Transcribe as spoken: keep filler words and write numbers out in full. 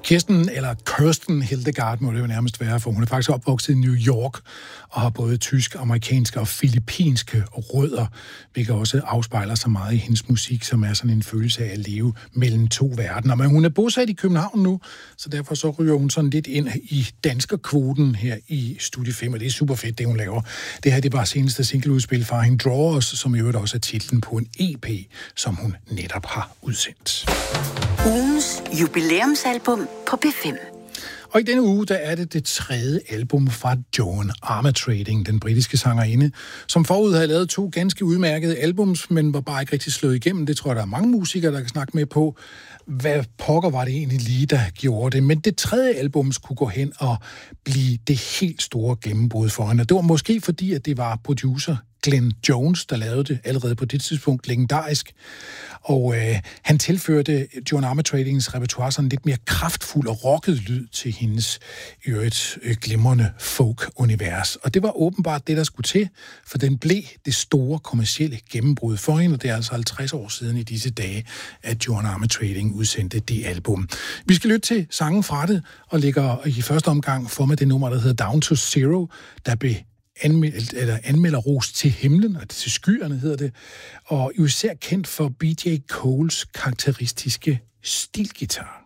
Kirsten, eller Kirsten Hildegard, må det jo nærmest være, for hun er faktisk opvokset i New York og har både tysk, amerikanske og filippinske rødder, hvilket også afspejler sig meget i hendes musik, som er sådan en følelse af at leve mellem to verdener. Men hun er bosat i København nu, så derfor så ryger hun sådan lidt ind i danskerkvoten her i Studie fem, og det er super fedt, det hun laver. Det her, det var seneste singleudspil fra hende, Drawers, som i øvrigt også er titlen på en E P, som hun netop har udsendt. Ugens jubilæumsalbum på P fem. Og i denne uge, der er det det tredje album fra Joan Armatrading, den britiske sangerinde, som forud havde lavet to ganske udmærkede albums, men var bare ikke rigtig slået igennem. Det tror jeg, der er mange musikere, der kan snakke med på. Hvad pokker var det egentlig lige, der gjorde det? Men det tredje album skulle gå hen og blive det helt store gennembrud for hende. Det var måske fordi, at det var producer Glenn Jones, der lavede det allerede på det tidspunkt legendarisk. Og øh, han tilførte Joan Armatradings repertoire sådan lidt mere kraftfuld og rocket lyd til hendes øvrigt øh, glimrende folk-univers. Og det var åbenbart det, der skulle til, for den blev det store kommercielle gennembrud for hende, og det er altså halvtreds år siden i disse dage, at Joan Armatrading udsendte det album. Vi skal lytte til sangen fra det, og ligger i første omgang for med det nummer, der hedder Down to Zero, der blev Anmeld, eller anmelder ros til himlen, og til skyerne hedder det, og især kendt for B J Coles karakteristiske stilgitar.